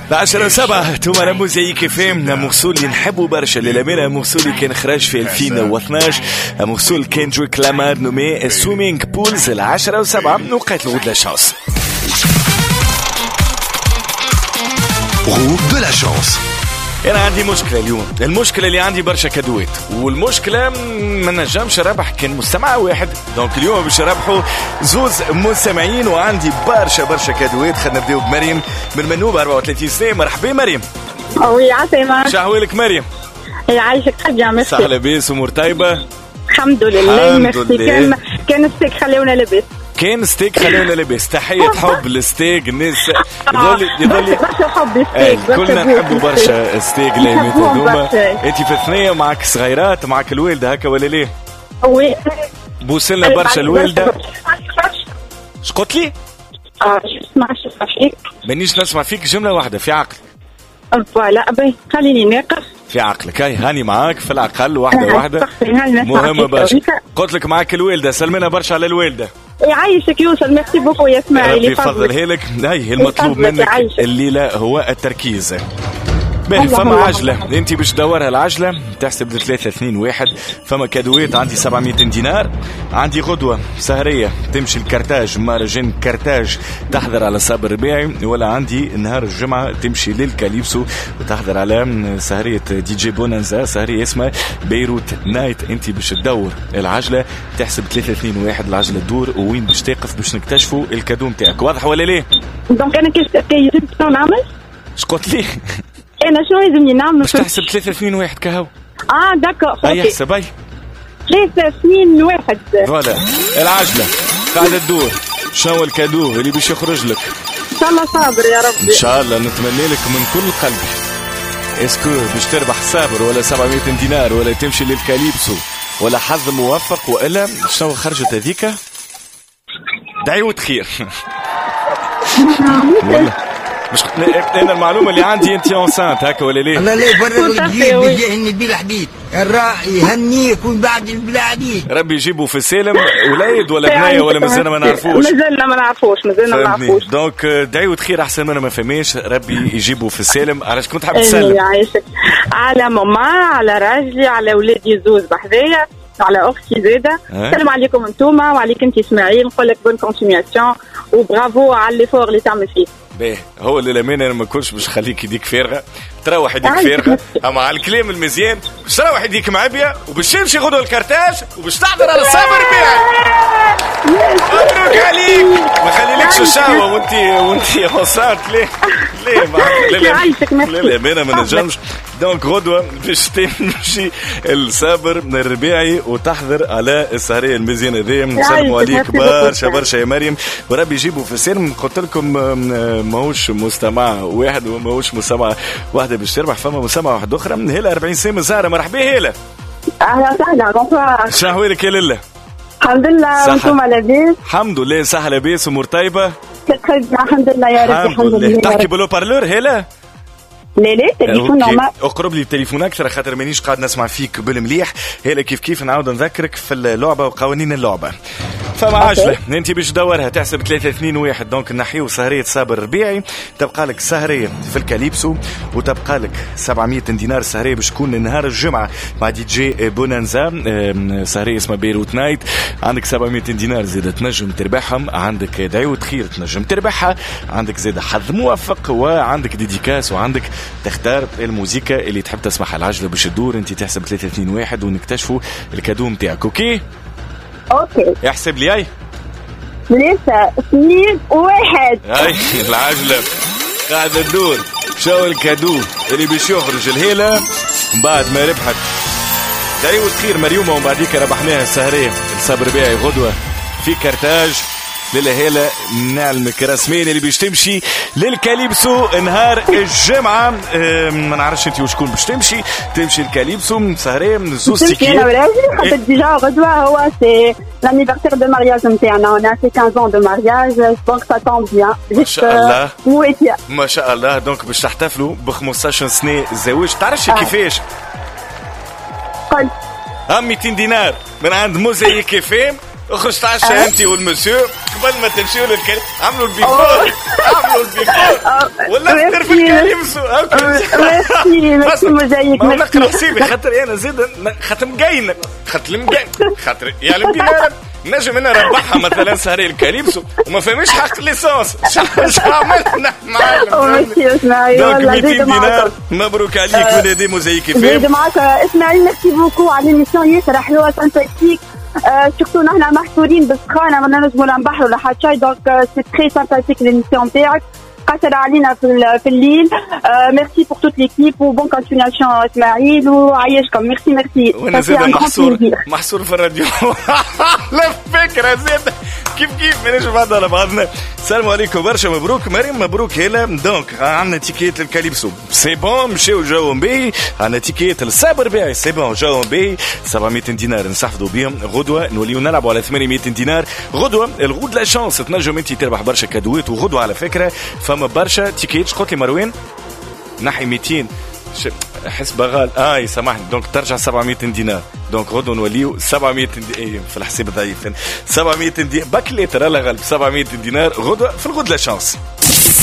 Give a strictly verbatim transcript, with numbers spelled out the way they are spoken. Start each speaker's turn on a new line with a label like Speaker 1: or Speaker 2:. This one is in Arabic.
Speaker 1: بعشرة سبعة توما موزايك فيم مرسول اللي نحبه برشا للأمانة. مرسول اللي كان خرج في ألفين واثناش، مرسول كندريك لامار نومي سويمينغ بولز. العشرة وسبعة نوقات الغد لا شانس.
Speaker 2: غد لا شانس.
Speaker 1: أنا عندي مشكلة اليوم، المشكلة اللي عندي برشا كادوات، والمشكلة ما نجمش ربح كان مستمع واحد. دونك اليوم باش نربحوا زوز مستمعين وعندي برشا برشا كادوات. خلينا نبداو بمريم من منوب أربعة وثلاثين سنة. مرحبا مريم.
Speaker 3: وي عسلامة.
Speaker 1: شحوالك مريم؟
Speaker 3: يعيشك حاجة ميرسي.
Speaker 1: صح لاباس أمور طيبة؟
Speaker 3: الحمد لله ميرسي. كان كان ستيك خليونا لاباس. كان
Speaker 1: ستيك خلينا لاباس. تحية حب للستيك. الناس يظل يظل
Speaker 3: برشا حب ستيك.
Speaker 1: كلنا نحبوا برشا ستيك لايمات هذوما. انت في الثنية معك صغيرات معك الوالدة هكا ولا ليه؟
Speaker 3: وي
Speaker 1: بوسلنا برشا الوالدة. اش قلت لي؟
Speaker 3: اه نسمعش فيك.
Speaker 1: مانيش نسمع فيك جملة واحدة في عقل.
Speaker 3: فوالا باهي خليني ناقص
Speaker 1: في عقلك. هاي هاني معاك في العقل واحدة واحدة مهمة برشا. قلت لك معك الوالدة، سلمنا برشا على الوالدة.
Speaker 3: يعيشك يوصل. ميرسي بوكو يا اسماعيل.
Speaker 1: ربي يفضلها لك. هاي المطلوب منك الليلة هو التركيز. باهي فما عجلة انت باش تدورها العجلة تحسب ثلاثة اثنين واحد. فما كادوات عندي سبعمية دينار. عندي غدوة سهرية تمشي الكرتاج مهرجان كرتاج تحضر على صابر ربيعي، ولا عندي نهار الجمعة تمشي للكاليبسو وتحضر على سهرية دي جي بونانزا سهرية اسمها بيروت نايت. انت باش تدور العجلة تحسب ثلاثة اثنين واحد العجلة تدور وين باش تقف باش نكتشفوا الكادو متاعك. واضح ولا ليه؟
Speaker 3: دونك انا كيف نعمل؟
Speaker 1: اش قلت لي؟
Speaker 3: انا شنو لازمني نعمل؟
Speaker 1: باش تحسب ثلاثة اثنين واحد كهو.
Speaker 3: اه داكو
Speaker 1: اي احسب اي
Speaker 3: ثلاثة اثنين واحد.
Speaker 1: فوالا العجلة قاعدة تدور. شنو الكادو اللي باش يخرج لك؟
Speaker 3: ان شاء الله صابر يا ربي.
Speaker 1: ان شاء الله نتمنى لك من كل قلبي. اسكو باش تربح صابر ولا سبعمية دينار ولا تمشي للكاليبسو ولا حظ موفق ولا شنو خرجت هذيك؟ دعوة خير. والله مش انا المعلومه اللي عندي انت اونسانت هكا ولا ليه؟
Speaker 4: الله لا يفرغ الجيب بجاه النبي الحديد الراعي يهنيك ومن بعد البلا عليك.
Speaker 1: ربي يجيبوا في السالم وليد ولا بنايه ولا مازلنا ما نعرفوش.
Speaker 3: مازلنا ما نعرفوش مازلنا ما نعرفوش.
Speaker 1: دونك دعوة خير احسن من ما فهميش. ربي يجيبوا في السالم. علاش كنت حاب تسلم؟
Speaker 3: يعيشك على ماما على راجلي على ولادي زوز بحذايا على اختي زاده. سلام عليكم انتوما وعليك انت اسماعيل. نقول لك بون كونتينياسيون وبرافو على ليفور اللي تعمل فيه.
Speaker 1: باهي هو اللي للامانه انا ما كنتش باش نخليك يديك فارغه تروح يديك فارغه، اما على الكلام المزيان باش تروح يديك معبيه وباش تمشي غدوه الكرتاج وباش تحضر على الصابر بيعك. مبروك عليك. ما خليلكش الشهوه وانت وانت وصلت ليه ليه معك للامانه ما نجمش. دونك غدوه باش تمشي الصابر من الربيعي وتحضر على السهريه المزيانه ذي. نسلموا عليك برشا برشا يا مريم وربي يجيبوا في السلم. قلت لكم ماهوش مستمع واحد وماهوش مستمع واحده باش تربح. فما مستمع واحد اخرى من هيلا أربعين سنه من زهره. مرحبا هيلا.
Speaker 3: اهلا وسهلا. بونسوار.
Speaker 1: شحوالك يا لله؟
Speaker 3: الحمد لله. وانتم لاباس؟
Speaker 1: الحمد لله صح لاباس امور طيبه.
Speaker 3: الحمد لله يا ربي.
Speaker 1: الحمد لله. تحكي بلو بارلور هيلا؟
Speaker 3: لا لا تليفون نورمال.
Speaker 1: اقرب لي التليفون اكثر خاطر مانيش قاعد نسمع فيك بالمليح. هيلا كيف كيف نعاود نذكرك في اللعبه وقوانين اللعبه. فما عجله انت باش تدورها تحسب ثلاثة اثنين واحد. دونك نحيو سهريه صابر الربيعي تبقى لك سهريه في الكاليبسو وتبقى لك سبعمية دينار سهريه باش تكون نهار الجمعه مع دي جي بونانزا سهريه اسمها بيروت نايت. عندك سبعمية دينار زيد تنجم تربحهم. عندك دعوة خير تنجم تربحها. عندك زيد حظ موفق وعندك ديديكاس وعندك تختار الموسيقى اللي تحب تسمعها. العجله باش تدور انت تحسب ثلاثة اثنين واحد ونكتشفوا الكادو نتاعك. اوكي
Speaker 3: اوكي
Speaker 1: يحسب لي. اي
Speaker 3: ثلاثة اثنين واحد.
Speaker 1: اي العجله قاعده تدور. شو الكادو اللي باش يخرج الهيله بعد ما ربحت دعوة خير مريومه ومن بعديك ربحناها السهريه الصبر بيعي غدوه في كرتاج للهيلة. نعلمك رسميا اللي باش تمشي للكاليبسو نهار الجمعة. ما نعرفش انت وشكون باش تمشي تمشي الكاليبسو سهرية من زوز تيكيات.
Speaker 3: انا وراجلي خاطر ديجا غدوة هو سي l'anniversaire de mariage نتاعنا. on a fait quinze ans de mariage donc ça tombe bien.
Speaker 1: ما شاء الله
Speaker 3: مويتيا
Speaker 1: ما شاء الله. دونك باش تحتفلوا ب خمسطاش سنة زواج. تعرفش كيفاش؟
Speaker 3: قل
Speaker 1: مئتين دينار من عند موزايك فيم. اخرج تعشى انت والمسيو قبل ما تمشيوا للكلام عملوا البيفور عملوا البيفور ولا اكثر في الكليمسو.
Speaker 3: ميرسي ميرسي مزيك.
Speaker 1: ما نقرا حسيبي خاطر انا زيد خاطر مقين خاطر المقين خاطر يعلم بينا نجم انا نربحها مثلا سهري الكاليبسو وما فهمش حق ليسونس. شو عملنا معلم؟
Speaker 3: ميرسي اسماعيل والله زيد معاك.
Speaker 1: مبروك عليك من هذه موزايك
Speaker 3: زيد معاك اسماعيل. ميرسي بوكو على ليميسيون ياسر حلوه سامباتيك. سورتو نحن محصورين بالسخانه ما نجموا نبحروا ولا حتى شيء دونك سي تري سامباتيك ليميسيون تاعك قاصر علينا في في الليل. ميرسي بور توت ليكيب و بون كونتينياسيون اسماعيل وعايشكم. ميرسي ميرسي.
Speaker 1: وانا زيد محصور محصور في الراديو على فكره زيد كيف كيف مانيش بعض على بعضنا. السلام عليكم برشا مبروك مريم مبروك هلا. دونك عندنا تيكيت للكاليبسو سي بون مشاو جاو بي. عندنا تيكيت للسابر بيعي سي بون جاو بي سبعمية دينار نستحفظوا بهم. غدوه نوليو نلعبوا على ثمانمية دينار. غدوه الغد لا شانس تنجم انت تربح برشا كادوات. وغدوه على فكره فما برشا تيكيت. قلت لي مروان نحي مئتين حس بغال اي سامحني. دونك ترجع سبعمية دينار. دونك غدو نوليو سبعمية دينار في الحساب ضعيف سبعمية دينار بكليتر على غالب سبعمية دينار غدوه في الغد لا شانس.